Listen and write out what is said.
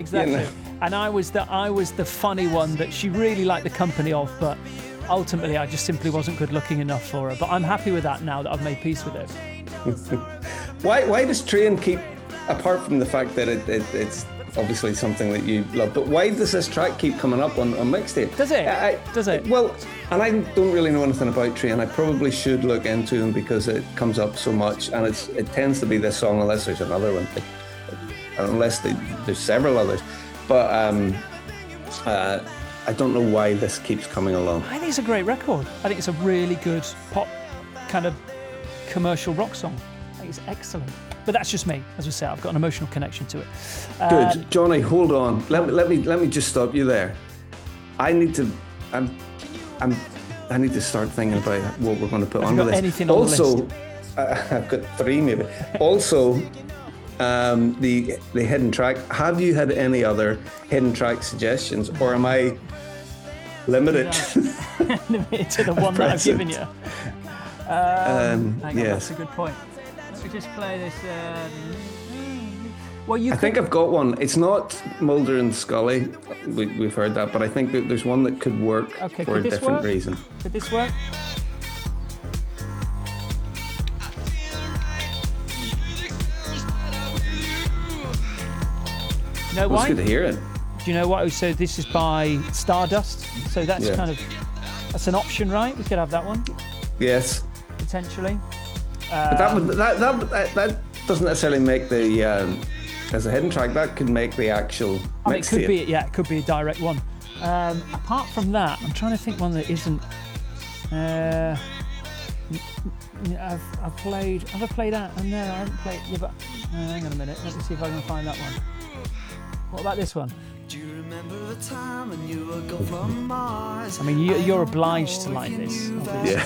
exactly. You know? And I was the funny one that she really liked the company of, but ultimately I just simply wasn't good looking enough for her. But I'm happy with that now that I've made peace with it. Why does Train keep, apart from the fact that it's obviously something that you love, but why does this track keep coming up on mixtape? Does it? Does it? Well, and I don't really know anything about Train. I probably should look into them because it comes up so much, and it tends to be this song unless there's another one, unless there's several others. But I don't know why this keeps coming along. I think it's a great record. I think it's a really good pop kind of commercial rock song. I think it's excellent. But that's just me. As I say, I've got an emotional connection to it. Good. Johnny, hold on. Let me just stop you there. I need to start thinking about what we're going to put on this. Anything on the list? I've got 3 maybe. Also, the hidden track. Have you had any other hidden track suggestions, or am I limited? Limited to the one that I've given you. Hang on, yes. That's a good point. Let's just play this. I think I've got one. It's not Mulder and Scully. We've heard that, but I think that there's one that could work for a different reason. Could this work? You know why? It's good to hear it. Do you know what? So this is by Stardust. So that's that's an option, right? We could have that one. Yes. Potentially. But that doesn't necessarily make the as a hidden track. That could make the actual. It could be. Yeah, it could be a direct one. Apart from that, I'm trying to think one that isn't. I've played. Have I played that? Oh, no, I haven't played. Yeah, but hang on a minute. Let me see if I can find that one. What about this one? Do you remember the time when you were gone from Mars? I mean, you're obliged to like this. Obviously. Yeah.